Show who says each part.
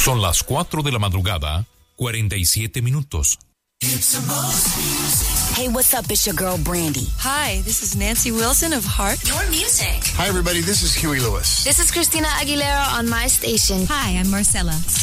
Speaker 1: Son las 4 de la madrugada, 47 minutos.
Speaker 2: Hey, what's up? It's your girl, Brandy.
Speaker 3: Hi, this is Nancy Wilson of Heart.
Speaker 2: Your music.
Speaker 4: Hi, everybody. This is Huey Lewis.
Speaker 5: This is Christina Aguilera on my station.
Speaker 6: Hi, I'm Marcella.